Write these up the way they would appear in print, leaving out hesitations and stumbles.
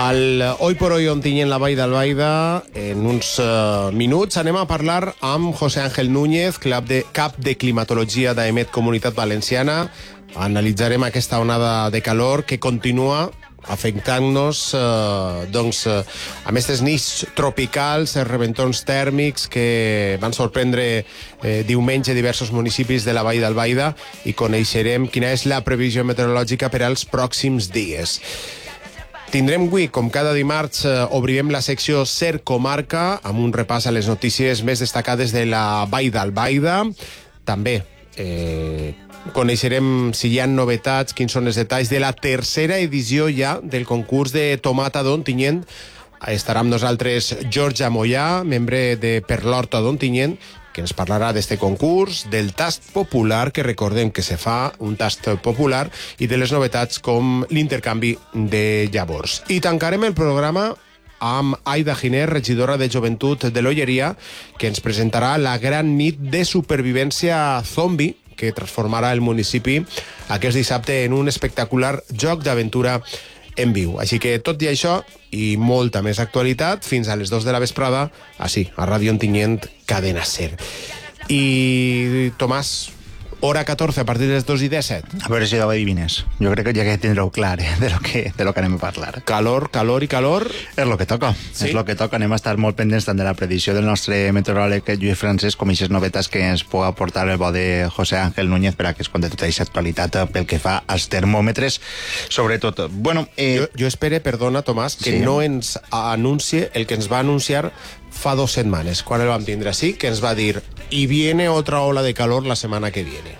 Al Hoy por Hoy Ontinyent la Vall d'Albaida, en uns minuts anem a parlar amb José Ángel Núñez, cap de climatologia d'EMET Comunitat Valenciana. Analitzarem aquesta onada de calor que continua afectant-nos amb aquestes nits tropicals, reventons tèrmics que van sorprendre diumenge diversos municipis de la Vall d'Albaida, i coneixerem quina és la previsió meteorològica per als pròxims dies. Tindrem avui, com cada dimarts, obrirem la secció Ser Comarca amb un repàs a les notícies més destacades de la Vall d'Albaida. També coneixerem si hi ha novetats, quins són els detalls de la tercera edició ja del concurs de tomata d'Ontinyent. Estarà amb nosaltres George Mollà, membre de Per l'Horta d'Ontinyent, que ens parlarà d'este concurs, del tast popular, que recordem que se fa un tast popular, i de les novetats com l'intercanvi de llavors. I tancarem el programa amb Aida Giner, regidora de Joventut de l'Olleria, que ens presentarà la gran nit de supervivència zombi que transformarà el municipi aquest dissabte en un espectacular joc d'aventura en viu. Així que tot i això i molta més actualitat fins a les 2 de la vesprada, així, a Ràdio Ontinyent, Cadena Ser. I Tomàs, hora 14 a partir de les 2:17. A veure si ho adivines. Jo crec que ja que tindreu clar de lo que anem a parlar. Calor, calor i calor. És lo que toca. Sí? És lo que toca. Anem a estar molt pendents tant de la predicció del nostre meteoròleg Lluís Francesc com aquestes novetats que ens pot aportar el bo de José Ángel Núñez per a que es conti tota aquesta actualitat pel que fa als termòmetres, sobretot. Bueno, jo espere, perdona, Tomàs, que no ens anuncie el que ens va anunciar fa 2 setmanes, quan el vam tindre així, que ens va dir y viene otra ola de calor la semana que viene.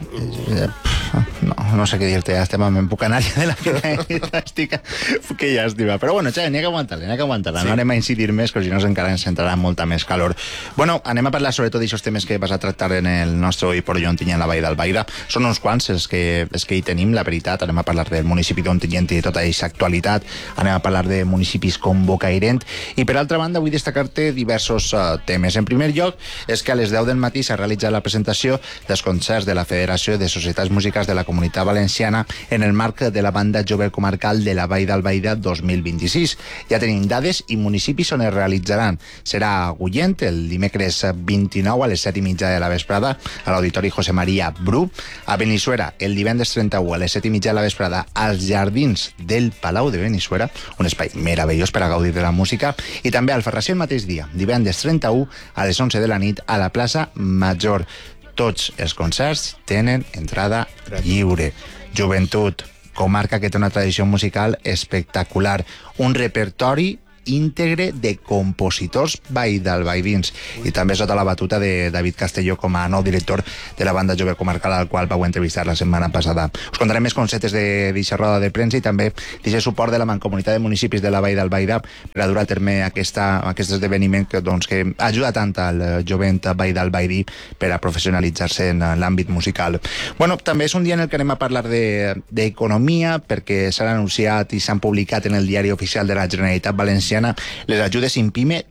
No sé què dir-te, ja estem en Pucanària de la estic que llàstima. Però bueno, n'hi ha que aguantar-la. Sí. No anem a incidir més, que si no encara ens entrarà molta més calor. Bueno, anem a parlar sobretot d'aixòs temes que vas a tractar en el nostre Hoy por Hoy Ontinyent la Vall d'Albaida. Són uns quants els que hi tenim, la veritat. Anem a parlar del municipi d'Ontinyent i de tota aquesta actualitat. Anem a parlar de municipis com Bocairent. I per altra banda, vull destacar-te diversos temes. En primer lloc, és que a les 10 del matí s'ha realitzat la presentació dels concerts de la Federació de Societats Músiques de la Comunitat Valenciana en el marc de la Banda Jove Comarcal de la Vall d'Albaida 2026. Ja tenim dades i municipis on es realitzaran. Serà a Agullent el dimecres 29 a les 7:30 de la vesprada a l'Auditori José María Bru, a Benissuera el divendres 31 a les 7:30 de la vesprada als Jardins del Palau de Benissuera, un espai meravellós per a gaudir de la música, i també al Alfarrasí el mateix dia, divendres 31 a les 11 de la nit a la plaça Major. Tots els concerts tenen entrada lliure. Joventut, comarca que té una tradició musical espectacular, un repertori íntegre de compositors valldalbaidins, i també sota la batuta de David Castelló com a nou director de la Banda Jove Comarcal, al qual vau entrevistar la setmana passada. Us contarem més conceptes d'eixa roda de premsa i també d'aquest suport de la Mancomunitat de Municipis de la Vall d'Albaida per a dur a terme aquest esdeveniment que ajuda tant al jovent valldalbaidí per a professionalitzar-se en l'àmbit musical. Bueno, també és un dia en el que anem a parlar d'economia, perquè s'han anunciat i s'han publicat en el Diari Oficial de la Generalitat Valenciana les ajudes INPIME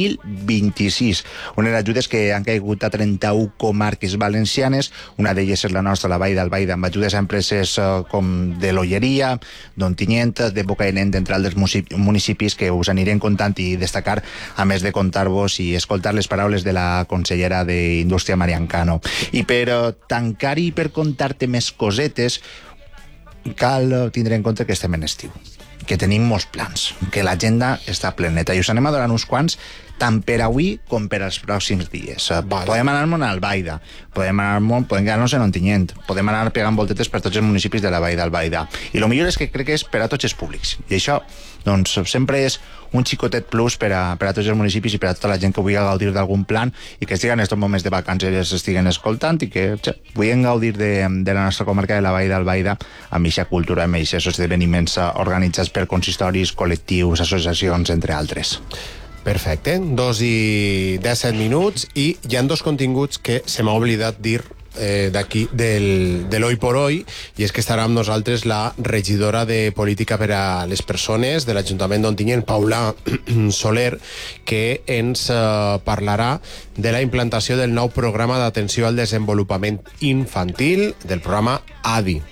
2026, unes ajudes que han caigut a 31 comarques valencianes. Una d'elles és la nostra, la Vall d'Albaida, amb ajudes a empreses com de l'Olleria, d'Ontinyent, de Bocairent, entre altres municipis que us anirem contant i destacar, a més de contar-vos i escoltar les paraules de la consellera d'Indústria, Marian Cano. I per tancar i per contar-te més cosetes, cal tindre en compte que estem en estiu, que tenim molts plans, que l'agenda està pleneta, i us anem a donar uns quants tant per avui com per als pròxims dies. Podem anar-nos a Albaida, podem quedar-nos en Ontinyent, podem anar pegant voltetes per tots els municipis de la Vall d'Albaida. I el millor és que crec que és per a tots els públics. I això, doncs, sempre és un xicotet plus per a tots els municipis i per a tota la gent que vulgui gaudir d'algun plan i que estiguen en aquests moments de vacances estiguen escoltant i que vulguin gaudir de la nostra comarca de la Vall d'Albaida amb aquesta cultura, amb aquests esdeveniments organitzats per consistoris, col·lectius, associacions, entre altres. Perfecte, 2:17 minuts, i hi ha 2 continguts que se m'ha oblidat dir d'aquí, de l'Hoy por Hoy, i és que estarà amb nosaltres la regidora de Política per a les Persones de l'Ajuntament d'Ontinyent, Paula Soler, que ens parlarà de la implantació del nou programa d'atenció al desenvolupament infantil, del programa ADI.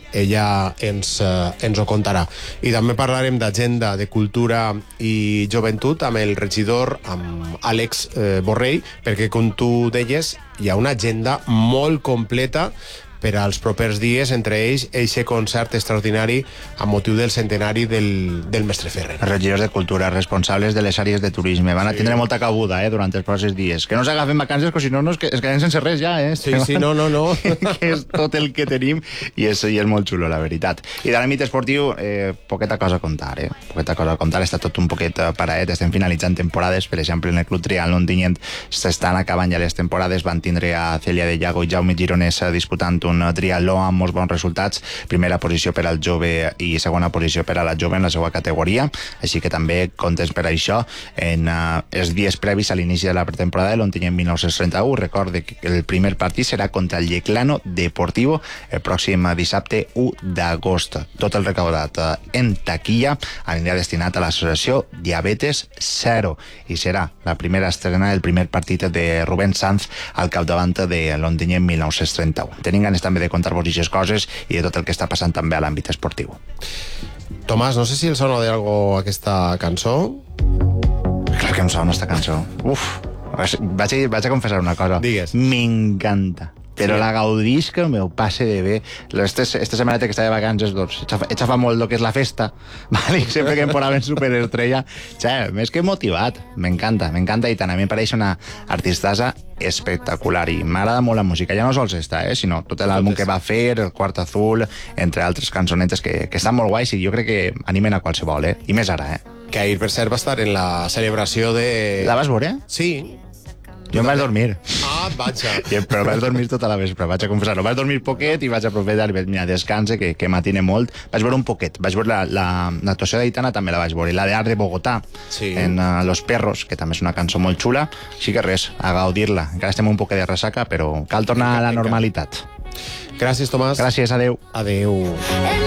ella ens ho contarà. I també parlarem d'agenda de cultura i joventut amb el regidor, amb Àlex Borrell, perquè, com tu deies, hi ha una agenda molt completa per als propers dies, entre ells eixe concert extraordinari amb motiu del centenari del mestre Ferrer. Els regidors de cultura, responsables de les àrees de turisme, van a tindre molta cabuda durant els pròxims dies. Que no s'agafen vacances, que si no es queden sense res ja. Sí, no. Que és tot el que tenim i és molt xulo, la veritat. I de l'àmbit esportiu, poqueta cosa a contar, Poqueta cosa a contar, està tot un poquet paraet, estem finalitzant temporades, per exemple, en el Club Triatlón Ontinyent s'estan acabant ja les temporades, van tindre a Celia de Llago i Jaume Gironès disputant un triatló amb molts bons resultats, primera posició per al jove i segona posició per a la jove en la seva categoria, així que també contents per això en els dies previs a l'inici de la pretemporada de l'Ontinyent 1931. Recorde que el primer partit serà contra el Yeclano Deportivo el pròxim dissabte 1 d'agost. Tot el recaudat en taquilla anirà destinat a l'associació Diabetes Zero i serà la primera estrena del primer partit de Rubén Sanz al capdavant de l'Ontinyent 1931. Tenim ganes també de contar-vos aquestes coses i de tot el que està passant també a l'àmbit esportiu. Tomàs, no sé si el sona d'algo aquesta cançó. Clar que em sona esta cançó. Vaig a confessar una cosa. Digues. M'encanta. Però Sí. la gaudís que el meu passe de bé. Esta setmaneta que estava de vacances, doncs, he xafat molt el que és la festa, vale? Sempre que em posaven superestrella, més que motivat. M'encanta i tant. A mi em pareix una artistassa espectacular i m'agrada molt la música. Ja no sols esta, sinó tot l'àlbum que va fer, el Quart Azul, entre altres cançonetes que estan molt guais i jo crec que animen a qualsevol, I més ara, Que ahir, per cert, va estar en la celebració de... La vas veure? Sí. Jo em vaig dormir. Vaja. Però vaig dormir tota la vespre, vaig a confessar-ho. Vaig dormir poquet i vaig aprofitar, mira, descanse, que matine molt. Vaig veure un poquet. Vaig veure l'actuació d'Aitana, també la vaig veure. I la d'Art de Bogotà, Sí. en Los Perros, que també és una cançó molt xula. Així que res, a gaudir-la. Encara estem un poquet de ressaca, però cal tornar a la normalitat. Gràcies, Tomàs. Gràcies, adeu. Adeu.